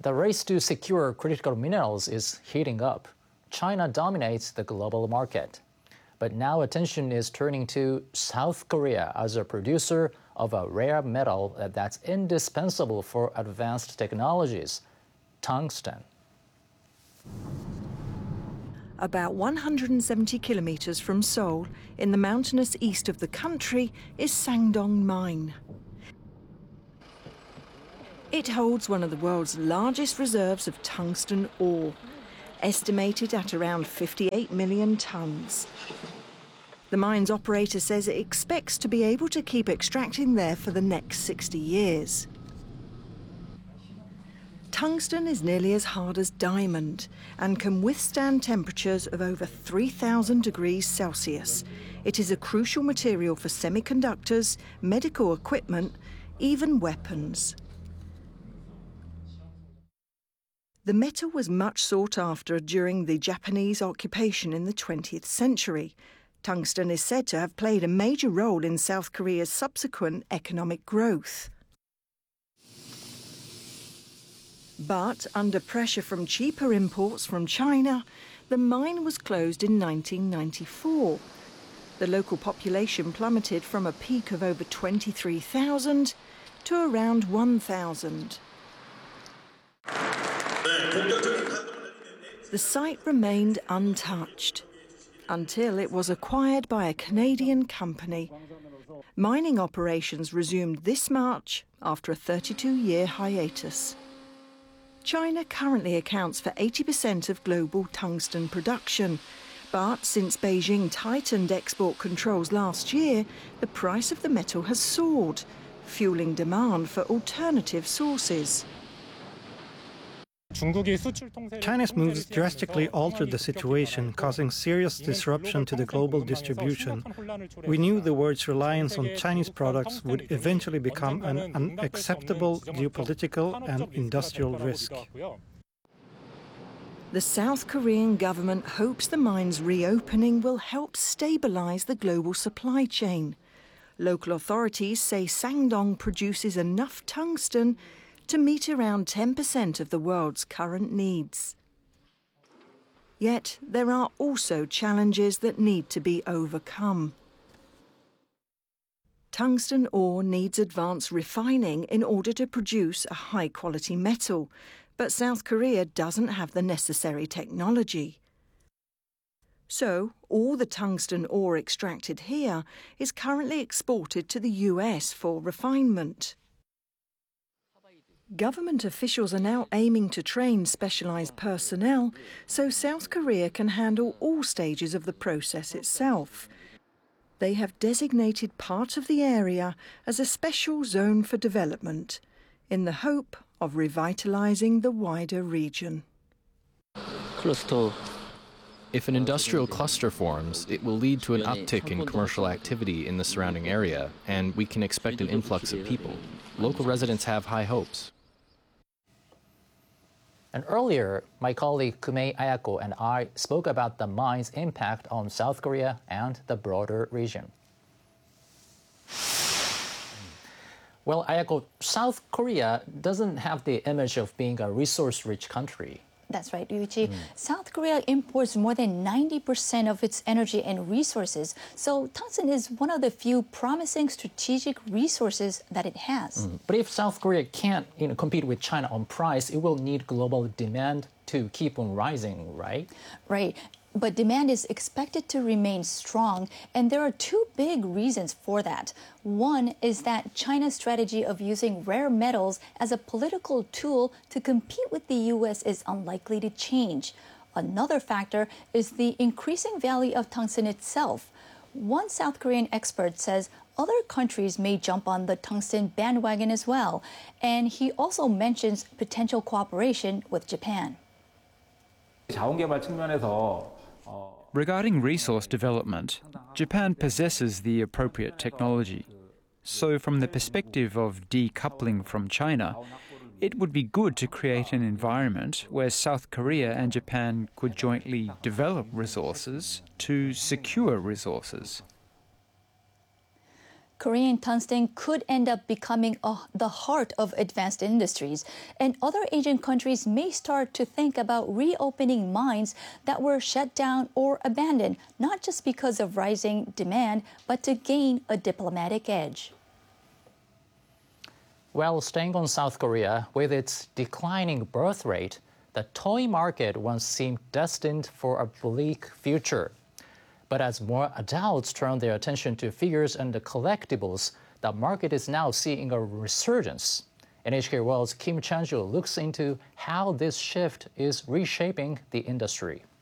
The race to secure critical minerals is heating up. China dominates the global market. But now attention is turning to South Korea as a producer of a rare metal that's indispensable for advanced technologies, tungsten. About 170 kilometers from Seoul, in the mountainous east of the country, is Sangdong Mine. It holds one of the world's largest reserves of tungsten ore, estimated at around 58 million tons. The mine's operator says it expects to be able to keep extracting there for the next 60 years. Tungsten is nearly as hard as diamond and can withstand temperatures of over 3,000 degrees Celsius. It is a crucial material for semiconductors, medical equipment, even weapons. The metal was much sought after during the Japanese occupation in the 20th century. Tungsten is said to have played a major role in South Korea's subsequent economic growth. But under pressure from cheaper imports from China, the mine was closed in 1994. The local population plummeted from a peak of over 23,000 to around 1,000. The site remained untouched until it was acquired by a Canadian company. Mining operations resumed this March after a 32-year hiatus. China currently accounts for 80% of global tungsten production, but since Beijing tightened export controls last year, the price of the metal has soared, fueling demand for alternative sources. China's moves drastically altered the situation, causing serious disruption to the global distribution. We knew the world's reliance on Chinese products would eventually become an unacceptable geopolitical and industrial risk. The South Korean government hopes the mine's reopening will help stabilize the global supply chain. Local authorities say Sangdong produces enough tungsten to meet around 10% of the world's current needs. Yet there are also challenges that need to be overcome. Tungsten ore needs advanced refining in order to produce a high-quality metal, but South Korea doesn't have the necessary technology. So, all the tungsten ore extracted here is currently exported to the US for refinement. Government officials are now aiming to train specialised personnel so South Korea can handle all stages of the process itself. They have designated part of the area as a special zone for development, in the hope of revitalising the wider region. If an industrial cluster forms, it will lead to an uptick in commercial activity in the surrounding area, and we can expect an influx of people. Local residents have high hopes. And earlier, my colleague Kumei Ayako and I spoke about the mine's impact on South Korea and the broader region. Well, Ayako, South Korea doesn't have the image of being a resource-rich country. That's right, Ryuichi. South Korea imports more than 90% of its energy and resources, so tungsten is one of the few promising strategic resources that it has. But if South Korea can't compete with China on price, it will need global demand to keep on rising, right? Right. But demand is expected to remain strong, and there are two big reasons for that. One is that China's strategy of using rare metals as a political tool to compete with the U.S. is unlikely to change. Another factor is the increasing value of tungsten itself. One South Korean expert says other countries may jump on the tungsten bandwagon as well, and he also mentions potential cooperation with Japan. Regarding resource development, Japan possesses the appropriate technology. So from the perspective of decoupling from China, it would be good to create an environment where South Korea and Japan could jointly develop resources to secure resources. Korean tungsten could end up becoming the heart of advanced industries, and other Asian countries may start to think about reopening mines that were shut down or abandoned, not just because of rising demand, but to gain a diplomatic edge. Well, staying on South Korea, with its declining birth rate, the toy market once seemed destined for a bleak future. But as more adults turn their attention to figures and the collectibles, the market is now seeing a resurgence. NHK World's Kim Chan-ju looks into how this shift is reshaping the industry.